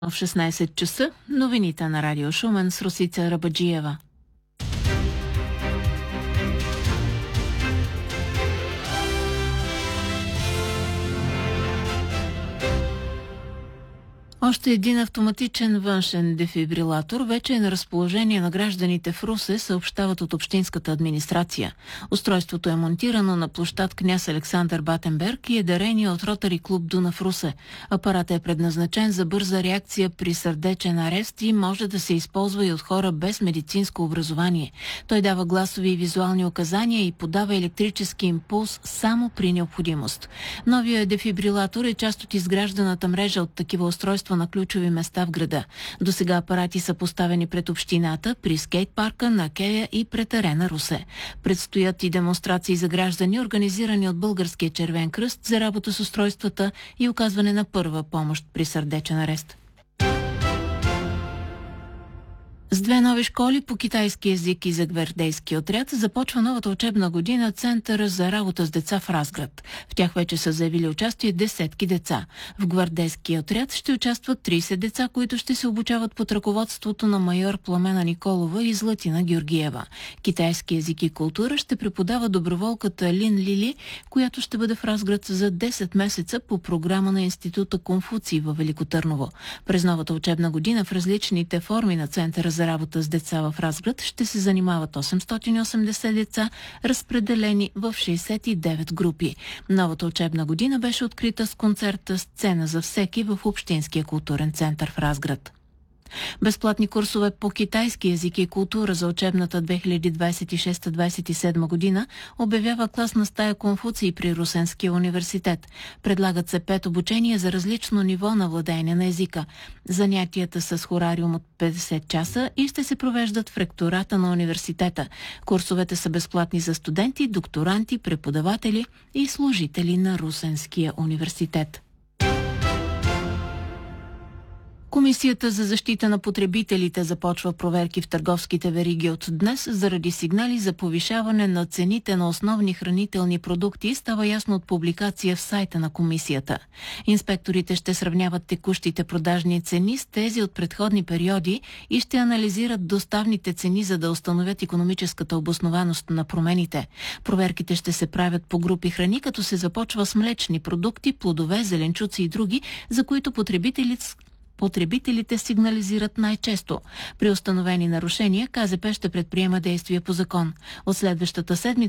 В 16 часа новините на Радио Шумен с Росица Рабаджиева. Още един автоматичен външен дефибрилатор вече е на разположение на гражданите в Русе, съобщават от Общинската администрация. Устройството е монтирано на площад Княз Александър Батенберг и е дарение от Ротари клуб Дунав Русе. Апаратът е предназначен за бърза реакция при сърдечен арест и може да се използва и от хора без медицинско образование. Той дава гласови и визуални указания и подава електрически импулс само при необходимост. Новия дефибрилатор е част от изгражданата мрежа от такива устройства на ключови места в града. До сега апарати са поставени пред общината, при скейт парка на Кея и пред арена Русе. Предстоят и демонстрации за граждани, организирани от Българския червен кръст за работа с устройствата и оказване на първа помощ при сърдечен арест. С 2 нови школи по китайски език и за гвардейски отряд започва новата учебна година Центъра за работа с деца в Разград. В тях вече са заявили участие десетки деца. В гвардейския отряд ще участват 30 деца, които ще се обучават под ръководството на майор Пламена Николова и Златина Георгиева. Китайски език и култура ще преподава доброволката Лин Лили, която ще бъде в Разград за 10 месеца по програма на Института Конфуций във Велико Търново. През новата учебна година в различните форми на Центъра за работа с деца в Разград ще се занимават 880 деца, разпределени в 69 групи. Новата учебна година беше открита с концерта "Сцена за всеки" в Общинския културен център в Разград. Безплатни курсове по китайски език и култура за учебната 2026-27 година обявява класна стая Конфуций при Русенския университет. Предлагат се 5 обучения за различно ниво на владеене на езика. Занятията с хорариум от 50 часа и ще се провеждат в ректората на университета. Курсовете са безплатни за студенти, докторанти, преподаватели и служители на Русенския университет. Комисията за защита на потребителите започва проверки в търговските вериги от днес заради сигнали за повишаване на цените на основни хранителни продукти, става ясно от публикация в сайта на комисията. Инспекторите ще сравняват текущите продажни цени с тези от предходни периоди и ще анализират доставните цени, за да установят икономическата обоснованост на промените. Проверките ще се правят по групи храни, като се започва с млечни продукти, плодове, зеленчуци и други, за които потребителите сигнализират най-често. При установени нарушения КЗП ще предприема действия по закон. От следващата седмица